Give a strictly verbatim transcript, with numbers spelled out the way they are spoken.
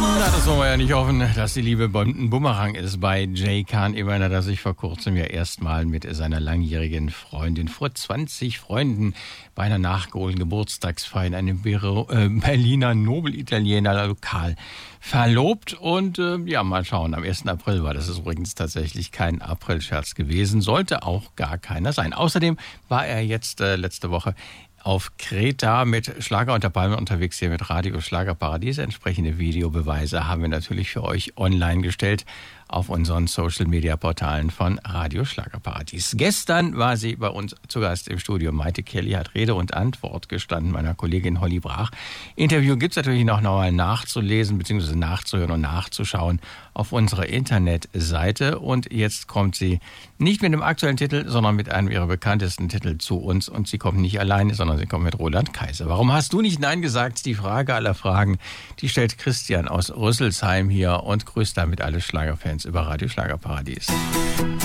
Na, das wollen wir ja nicht hoffen, dass die Liebe ein Bumerang ist bei Jay Khan Eberner, der sich vor kurzem ja erstmal mit seiner langjährigen Freundin vor zwanzig Freunden bei einer nachgeholten Geburtstagsfeier in einem Büro, äh, Berliner Nobel-Italiener Lokal verlobt. Und äh, ja, mal schauen, am ersten April war das ist übrigens tatsächlich kein Aprilscherz gewesen, sollte auch gar keiner sein. Außerdem war er jetzt äh, letzte Woche auf Kreta mit Schlager unter Palmen unterwegs hier mit Radio Schlagerparadies. Entsprechende Videobeweise haben wir natürlich für euch online gestellt auf unseren Social-Media-Portalen von Radio Schlagerparadies. Gestern war sie bei uns zu Gast im Studio. Maite Kelly hat Rede und Antwort gestanden meiner Kollegin Holly Brach. Interview gibt es natürlich noch mal nachzulesen bzw. nachzuhören und nachzuschauen auf unserer Internetseite. Und jetzt kommt sie nicht mit dem aktuellen Titel, sondern mit einem ihrer bekanntesten Titel zu uns. Und sie kommt nicht alleine, sondern sie kommt mit Roland Kaiser. Warum hast du nicht Nein gesagt? Die Frage aller Fragen, die stellt Christian aus Rüsselsheim hier und grüßt damit alle Schlagerfans über Radio Schlagerparadies.